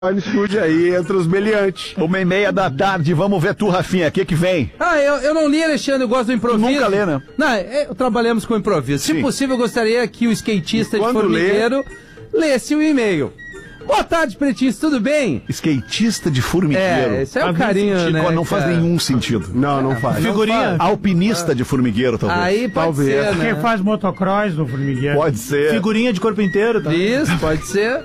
estúdio aí, entre os meliantes. 1h30 da tarde, vamos ver tu, Rafinha, o que vem? Eu não li, Alexandre, eu gosto do improviso. Nunca lê, né? Não, trabalhamos com improviso. Sim. Se possível, eu gostaria que o skatista de formigueiro lesse o e-mail. Boa tarde, pretinhos, tudo bem? Skatista de formigueiro. Esse é o carinho, sentido, né? não faz nenhum sentido. Não faz. Figurinha. Alpinista de formigueiro, talvez. Aí pode ser, né? Quem faz motocross no formigueiro. Pode ser. Figurinha de corpo inteiro, tá? Isso, pode ser.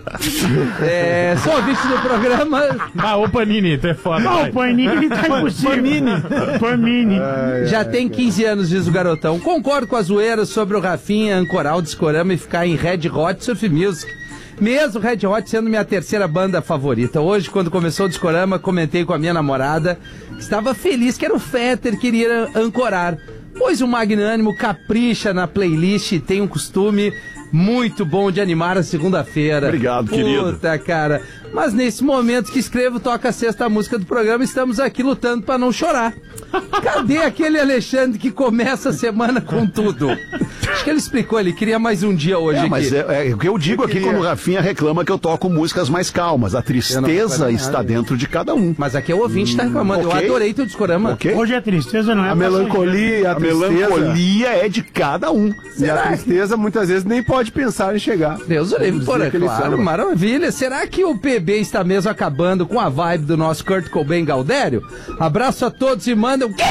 Sou ouvinte do programa. O Panini, tu é foda. O Panini tá impossível. Panini. Já tem 15 anos, diz o garotão. Concordo com a zoeira sobre o Rafinha ancorar o Discorama e ficar em Red Hot Surf Music. Mesmo Red Hot sendo minha terceira banda favorita. Hoje, quando começou o Discorama, comentei com a minha namorada que estava feliz que era o Fetter que iria ancorar. Pois o magnânimo capricha na playlist e tem um costume muito bom de animar a segunda-feira. Obrigado, querido. Puta, cara. Mas nesse momento que escrevo, toca a sexta música do programa, estamos aqui lutando pra não chorar. Cadê aquele Alexandre que começa a semana com tudo? Acho que ele explicou, ele queria mais um dia hoje aqui. Mas é o que eu digo aqui quando o Rafinha reclama que eu toco músicas mais calmas. A tristeza está dentro de cada um. Mas aqui é o ouvinte tá reclamando. Ok. Eu adorei teu Discorama. Ok? Hoje a tristeza não é A melancolia, A melancolia é de cada um. E a tristeza muitas vezes nem pode pensar em chegar. Deus o livre, porra, aquele claro, samba. maravilha. Será que o PB está mesmo acabando com a vibe do nosso Kurt Cobain Galdério? Abraço a todos e mandam... Que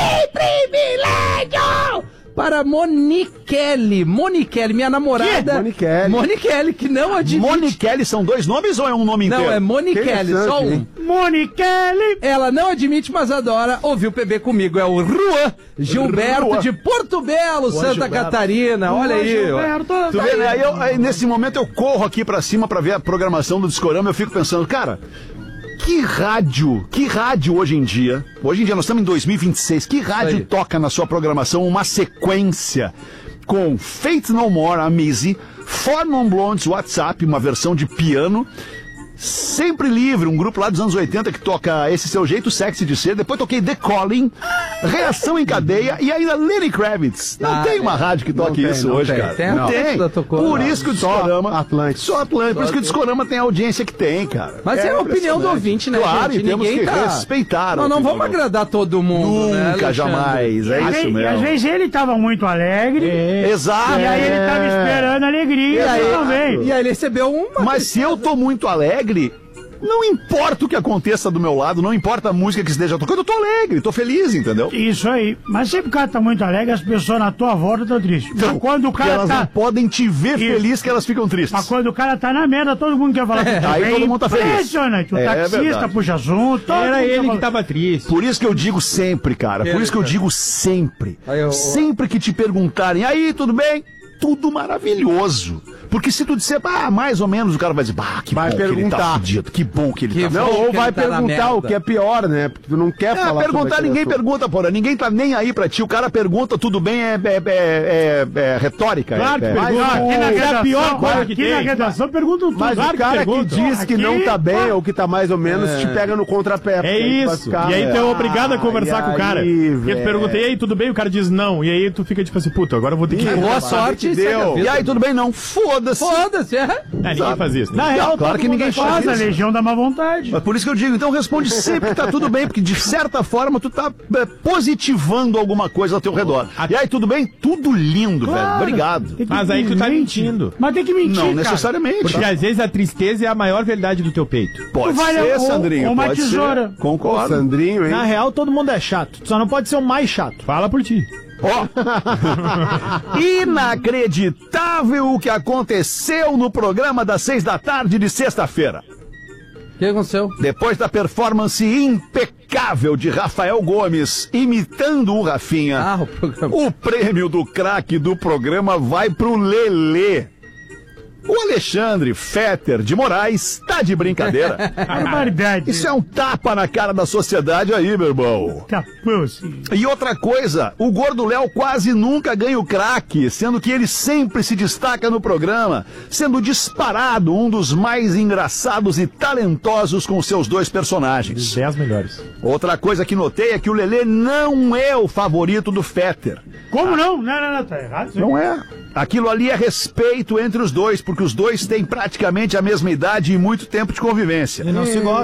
privilégio! Para Moniquele, minha namorada. Moniquele, que não admite... Moniquele são dois nomes ou é um nome inteiro? Não, é Moniquele, só um. Moniquele. Ela não admite, mas adora ouvir o PB comigo. É o Juan Gilberto de Porto Belo, Santa Catarina. Olha aí. Tu vê, né? Aí, nesse momento eu corro aqui pra cima pra ver a programação do Discorama. Eu fico pensando, cara, que rádio hoje em dia nós estamos em 2026, que rádio toca na sua programação uma sequência com Faith No More, a Missy, Four Non Blondes, WhatsApp, uma versão de piano, Sempre Livre, um grupo lá dos anos 80 que toca Esse Seu Jeito Sexy de Ser. Depois toquei The Calling, Reação em Cadeia e ainda Lenny Kravitz. Não tem uma rádio que toque isso hoje, cara. Não tem. Por isso que o Discorama... Só Atlântico. Por isso que o Discorama tem a audiência que tem, cara. Mas é a opinião do ouvinte, né, claro, gente? e temos que respeitar. Não vamos agradar todo mundo, nunca, jamais. É isso mesmo. Às vezes ele tava muito alegre. Exato. E aí ele tava esperando alegria. E aí ele recebeu uma... Mas se eu tô muito alegre, não importa o que aconteça do meu lado, não importa a música que esteja tocando, eu tô alegre, tô feliz, entendeu? Isso aí. Mas sempre que o cara tá muito alegre, as pessoas na tua volta estão tristes. Então, quando o cara elas não podem te ver feliz que elas ficam tristes. Mas quando o cara tá na merda, todo mundo quer falar com você. Aí todo mundo tá feliz. Impressionante. O taxista verdade. puxa assunto. Era ele que tava triste. Por isso que eu digo sempre, cara. Por isso que eu digo sempre. Sempre que te perguntarem, aí, tudo bem? Tudo maravilhoso. Porque se tu disser, mais ou menos, o cara vai dizer, que vai bom perguntar. que ele tá fudido, que bom que ele tá Não, fudido. ou vai perguntar o que é pior, né? Porque tu não quer falar perguntar, ninguém pergunta, porra. Ninguém tá nem aí pra ti. O cara pergunta, tudo bem, é retórica. Claro que Mas pergunta. aqui na redação, a pior coisa que aqui tem. na redação perguntam tudo. Mas Claro o cara que pergunta. diz que não tá bem ou que tá mais ou menos te pega no contrapé. É isso. E aí tu é obrigado a conversar com o cara. Porque tu pergunta, e aí, tudo bem? O cara diz não. E aí tu fica tipo assim, puta, agora eu vou ter que... Boa sorte. E aí, tudo bem? Não. Foda-se. Ninguém faz isso. Na real, claro que ninguém faz. A isso. legião da má vontade. Mas por isso que eu digo, então responde sempre que tá tudo bem, porque de certa forma tu tá positivando alguma coisa ao teu redor. E aí, tudo bem? Tudo lindo, velho. Obrigado. Mas aí tu tá mentindo. Mas tem que mentir, Não cara. necessariamente. Porque às vezes a tristeza é a maior verdade do teu peito. Pode vai ser, ou Sandrinho. uma pode tesoura. ser. Concordo. Sandrinho, hein? Na real, todo mundo é chato. Tu só não pode ser o mais chato. Fala por ti. Inacreditável o que aconteceu no programa das 6 da tarde de sexta-feira. O que aconteceu? Depois da performance impecável de Rafael Gomes imitando o Rafinha, o programa. o prêmio do craque do programa vai pro Lelê. O Alexandre Fetter de Moraes tá de brincadeira. Barbaridade. Isso é um tapa na cara da sociedade aí, meu irmão. E outra coisa, o Gordo Léo quase nunca ganha o craque, sendo que ele sempre se destaca no programa, sendo disparado um dos mais engraçados e talentosos com seus dois personagens. 10 melhores. Outra coisa que notei é que o Lelê não é o favorito do Fetter. Como não? Não, tá errado. Não é. Aquilo ali é respeito entre os dois, porque os dois têm praticamente a mesma idade e muito tempo de convivência. E não se gosta.